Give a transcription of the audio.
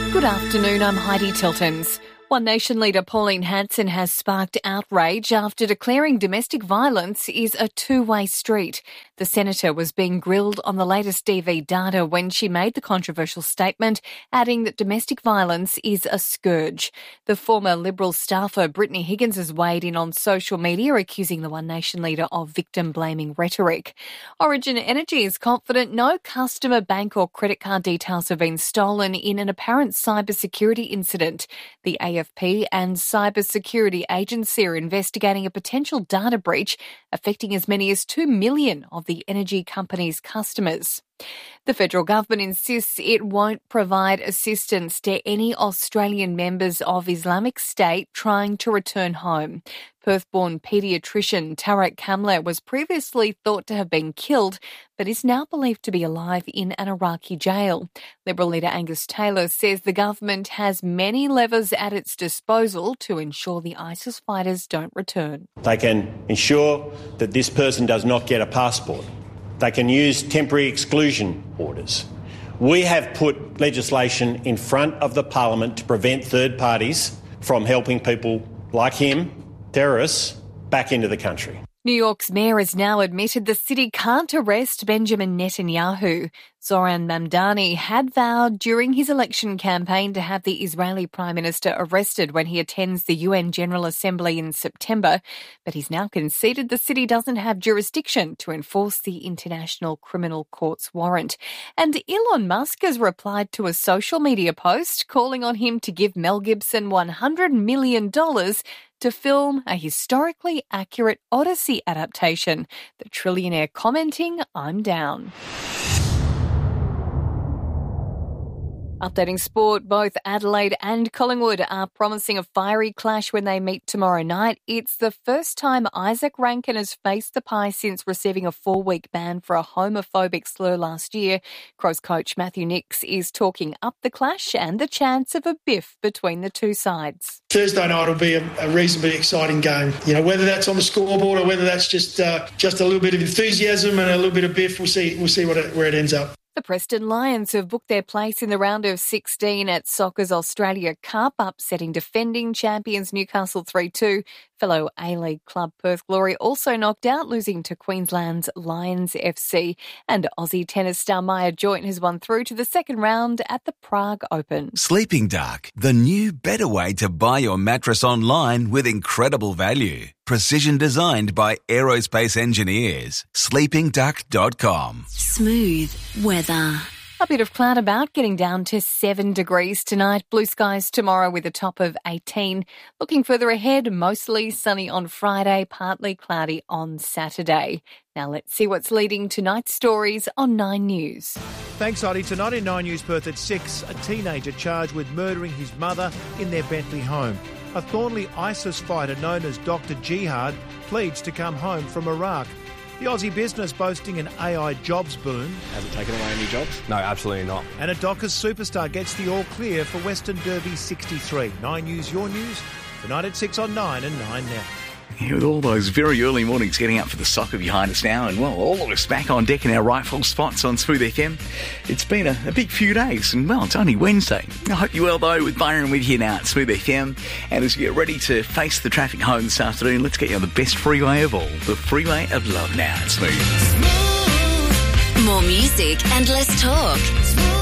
Good afternoon, I'm Heidi Tiltons. One Nation leader Pauline Hanson has sparked outrage after declaring domestic violence is a two-way street. The senator was being grilled on the latest DV data when she made the controversial statement, adding that domestic violence is a scourge. The former Liberal staffer Brittany Higgins has weighed in on social media, accusing the One Nation leader of victim-blaming rhetoric. Origin Energy is confident no customer bank or credit card details have been stolen in an apparent cybersecurity incident. The AFP and Cyber Security Agency are investigating a potential data breach affecting as many as 2 million of the energy company's customers. The federal government insists it won't provide assistance to any Australian members of Islamic State trying to return home. Perth-born paediatrician Tarek Kamler was previously thought to have been killed, but is now believed to be alive in an Iraqi jail. Liberal leader Angus Taylor says the government has many levers at its disposal to ensure the ISIS fighters don't return. They can ensure that this person does not get a passport. They can use temporary exclusion orders. We have put legislation in front of the Parliament to prevent third parties from helping people like him, terrorists, back into the country. New York's mayor has now admitted the city can't arrest Benjamin Netanyahu. Zoran Mamdani had vowed during his election campaign to have the Israeli Prime Minister arrested when he attends the UN General Assembly in September, but he's now conceded the city doesn't have jurisdiction to enforce the International Criminal Court's warrant. And Elon Musk has replied to a social media post calling on him to give Mel Gibson $100 million to film a historically accurate Odyssey adaptation. The trillionaire commenting, "I'm down." Updating sport, both Adelaide and Collingwood are promising a fiery clash when they meet tomorrow night. It's the first time Isaac Rankin has faced the Pies since receiving a 4-week ban for a homophobic slur last year. Crows coach Matthew Nicks is talking up the clash and the chance of a biff between the two sides. Thursday night will be a reasonably exciting game. You know, whether that's on the scoreboard or whether that's just a little bit of enthusiasm and a little bit of biff, we'll see where it ends up. The Preston Lions have booked their place in the round of 16 at Soccer's Australia Cup, upsetting defending champions Newcastle 3-2. Fellow A-League club Perth Glory also knocked out, losing to Queensland's Lions FC. And Aussie tennis star Maya Joynt has won through to the second round at the Prague Open. Sleeping Dark, the new better way to buy your mattress online with incredible value. Precision designed by aerospace engineers. sleepingduck.com. Smooth weather. A bit of cloud about, getting down to 7 degrees tonight. Blue skies tomorrow with a top of 18. Looking further ahead, mostly sunny on Friday, partly cloudy on Saturday. Now let's see what's leading tonight's stories on 9 News. Thanks, Heidi. Tonight in 9 News Perth at 6, a teenager charged with murdering his mother in their Bentley home. A Thornley ISIS fighter known as Dr. Jihad pleads to come home from Iraq. The Aussie business boasting an AI jobs boom. Has it taken away any jobs? No, absolutely not. And a Dockers superstar gets the all clear for Western Derby 63. 9 News, your news. Tonight at 6 on 9 and 9 now. Yeah, with all those very early mornings getting up for the soccer behind us now, and well, all of us back on deck in our rightful spots on Smooth FM. It's been a big few days, and well, it's only Wednesday. I hope you're well though, with Byron with you now at Smooth FM. And as we get ready to face the traffic home this afternoon, let's get you on the best freeway of all, the Freeway of Love now at Smooth. More music and less talk.